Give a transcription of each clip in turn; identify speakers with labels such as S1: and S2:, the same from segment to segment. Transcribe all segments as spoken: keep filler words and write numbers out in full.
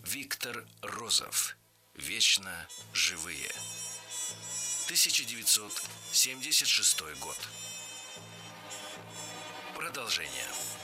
S1: Виктор Розов. Вечно живые. тысяча девятьсот семьдесят шестой год. Продолжение.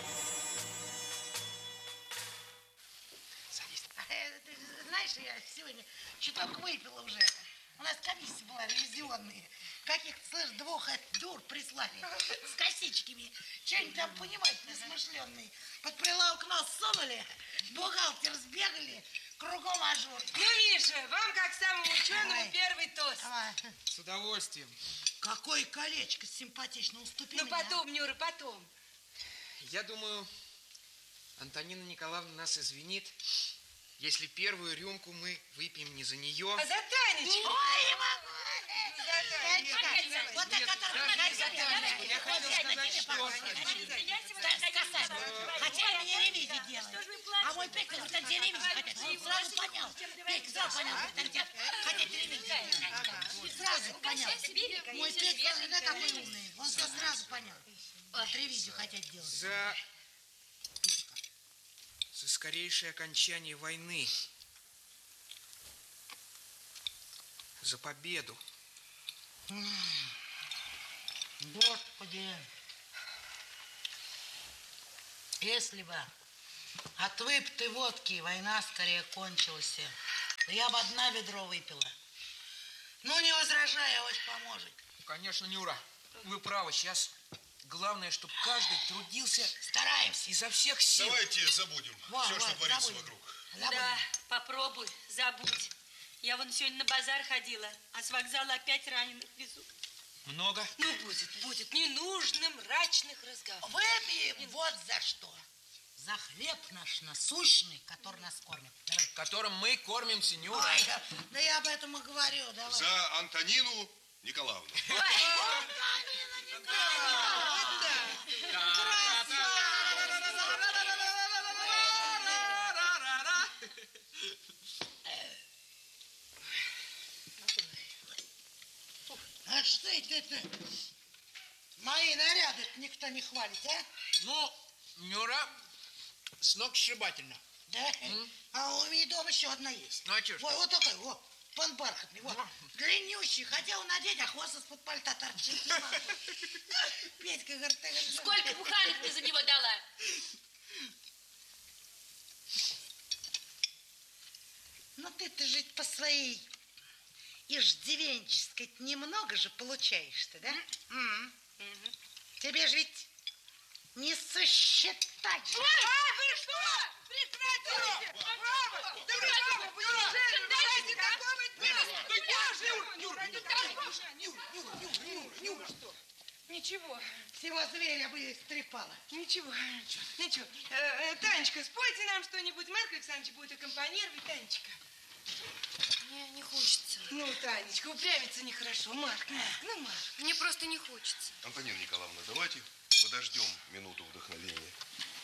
S2: Знаешь, я сегодня чуток выпила уже. У нас комиссия была ревизионная. Каких-то, слышь, двух дур прислали с косичками. Что-нибудь там понимать несмышленные. Под прилавок нос сунули, бухгалтер сбегали, кругом ажур.
S3: Ну, Миша, вам, как самому ученому, Ой. первый тост.
S2: Давай.
S4: С удовольствием.
S2: Какое колечко симпатично, уступи
S3: Ну,
S2: меня.
S3: потом, Нюра, потом.
S4: Я думаю, Антонина Николаевна нас извинит, если первую рюмку мы выпьем не за нее.
S3: А за Танечку.
S2: Ой, не могу.
S3: Танечка.
S2: Вот так, который за Танечку.
S4: Я хотел сказать, что...
S2: Хотели мне ревизию делать. А мой Петька, вот где ревизию хотят. Он сразу понял. Петька сразу понял, что хотите ревизию. Сразу понял. Мой Петька, да, какой умный. Он все сразу понял. Вот ревизию хотят делать.
S4: За... За скорейшее окончание войны. За победу.
S2: Господи. Если бы от выпитой водки война скорее кончилась, то я бы одна ведро выпила. Ну, не возражай, авось поможет.
S4: Конечно, Нюра, вы правы. Сейчас главное, чтобы каждый трудился...
S2: Стараемся.
S4: Изо всех сил.
S5: Давайте забудем
S2: Во,
S5: все,
S2: во,
S5: что творится
S2: забудем.
S5: вокруг.
S2: Забудем.
S6: Да, попробуй, забудь. Я вон сегодня на базар ходила, а с вокзала опять раненых везут.
S4: Много?
S3: Ну, будет, будет. Не нужно мрачных разговоров.
S2: Выпьем вот за что. За хлеб наш насущный, который нас кормит. Давай.
S4: Которым мы кормимся, Нюра.
S2: Ой, да, да я об этом и говорю. Давай.
S5: За Антонину Николаевну.
S2: Антонина Николаевна! А что это, это? Мои наряды никто не хвалит, а?
S4: Ну, Нюра, сногсшибательно.
S2: Да? А у меня дома еще одна есть.
S4: Ну, а чё ж
S2: Вот,
S4: так?
S2: вот такой, вот, пан бархатный, вот. Длиннющий, хотел надеть, а хвост из-под пальта торчит. Не могу. Петька говорит, ты говоришь,
S6: Сколько буханок ты за него дала?
S2: ну ты-то же по своей иждивенческой немного же получаешь-то, да? М. Тебе же ведь не сосчитать.
S3: А, вы что? Прекратите! Браво! Да браво! Вы неужели знаете такого дела? Ничего,
S2: Всего зверя бы истрепала.
S3: ничего, ничего. Э, э, Танечка, спойте нам что-нибудь. Марк Александрович будет аккомпанировать. Танечка.
S7: Мне не хочется.
S3: Ну, Танечка, упрямиться нехорошо. Марк, Марк, ну, Марк.
S7: Мне просто не хочется.
S5: Антонина Николаевна, давайте подождем минуту вдохновения.